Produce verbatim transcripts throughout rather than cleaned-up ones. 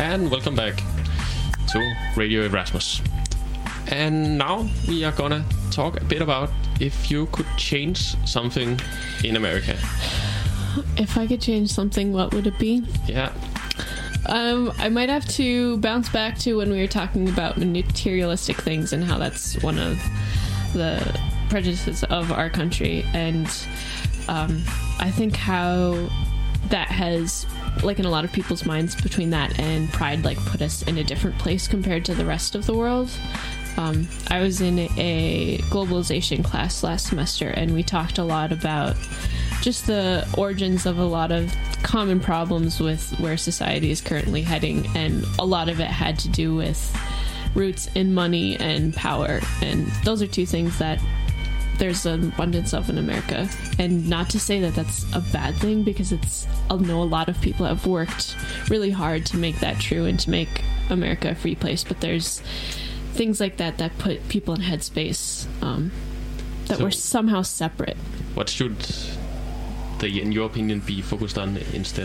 and welcome back to Radio Erasmus. And now we are gonna talk a bit about if you could change something in America. If I could change something, what would it be? Yeah. Um, I might have to bounce back to when we were talking about materialistic things and how that's one of the prejudices of our country. And um, I think how that has, like in a lot of people's minds, between that and pride, like put us in a different place compared to the rest of the world. Um, I was in a globalization class last semester, and we talked a lot about just the origins of a lot of common problems with where society is currently heading, and a lot of it had to do with roots in money and power, and those are two things that there's an abundance of in America. And not to say that that's a bad thing, because it's, I know a lot of people have worked really hard to make that true and to make America a free place, but there's things like that that put people in headspace um, that So were somehow separate. What should they, in your opinion, be focused on instead?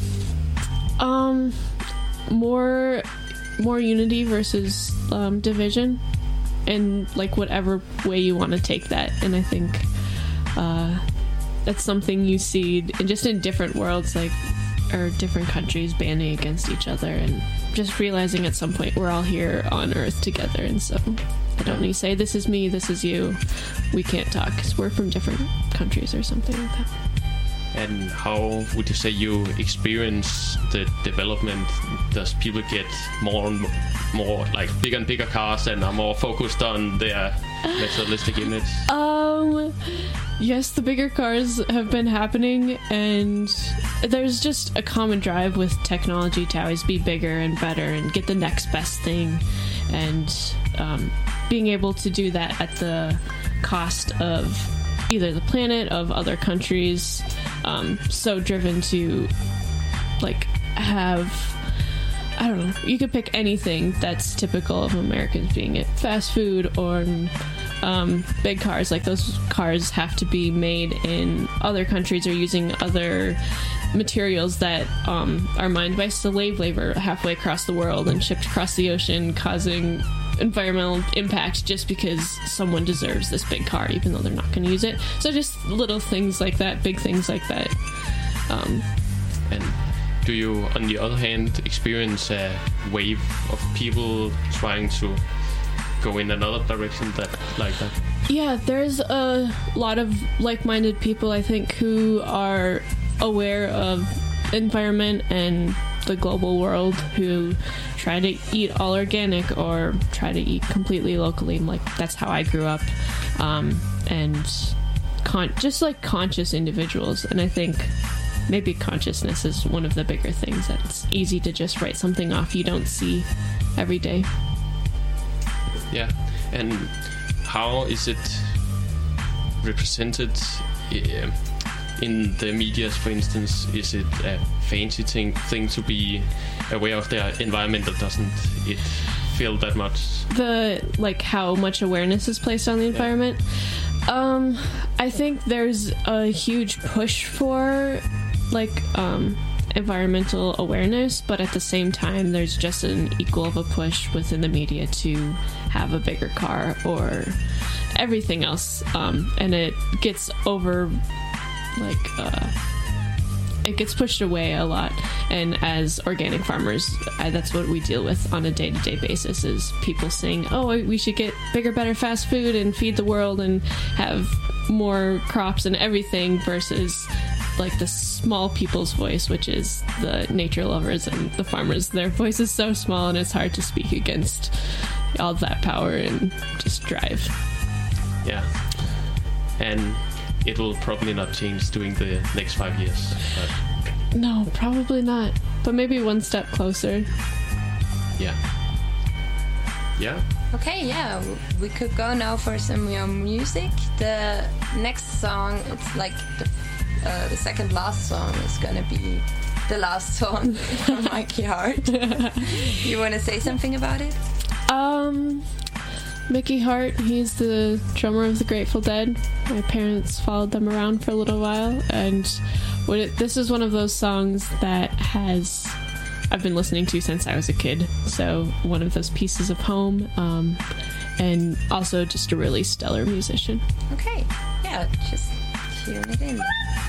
Um, more, more unity versus um, division, and like whatever way you want to take that. And I think uh, that's something you see in just in different worlds, like or different countries banding against each other, and just realizing at some point we're all here on Earth together. And so I don't need to say this is me, this is you. We can't talk because we're from different countries or something like that. And how would you say you experience the development? Does people get more and more, like bigger and bigger cars and are more focused on their materialistic image? Um, yes, the bigger cars have been happening, and there's just a common drive with technology to always be bigger and better and get the next best thing, and um, being able to do that at the cost of either the planet, of other countries. Um, so driven to like have, I don't know, you could pick anything that's typical of Americans, being it fast food or um, big cars. Like those cars have to be made in other countries or using other materials that um, are mined by slave labor halfway across the world and shipped across the ocean, causing environmental impact just because someone deserves this big car, even though they're not going to use it. So just little things like that, big things like that. Um, and do you, on the other hand, experience a wave of people trying to go in another direction that like that? Yeah, there's a lot of like-minded people, I think, who are aware of environment and the global world, who try to eat all organic or try to eat completely locally. Like that's how I grew up, um, and con- just like conscious individuals. And I think maybe consciousness is one of the bigger things, that it's easy to just write something off you don't see every day. Yeah, and how is it represented uh, in the media, for instance? Is it a fancy thing, thing to be aware of their environment, or doesn't it feel that much? The, like, how much awareness is placed on the environment? Yeah. Um, I think there's a huge push for, like, um, environmental awareness, but at the same time, there's just an equal of a push within the media to have a bigger car or everything else. Um, and it gets over... like uh it gets pushed away a lot. And as organic farmers, I, that's what we deal with on a day-to-day basis, is people saying, oh, we should get bigger, better fast food and feed the world and have more crops and everything, versus like the small people's voice, which is the nature lovers and the farmers. Their voice is so small, and it's hard to speak against all that power and just drive. Yeah. And it will probably not change during the next five years. But no, probably not. But maybe one step closer. Yeah. Yeah. Okay, yeah. We could go now for some more music. The next song, it's like the, uh, the second last song is gonna be the last song from Mickey Hart. You want to say something about it? Um... Mickey Hart, he's the drummer of the Grateful Dead. My parents followed them around for a little while, and what it, this is one of those songs that has I've been listening to since I was a kid. So one of those pieces of home, um, and also just a really stellar musician. Okay, yeah, just tune it in.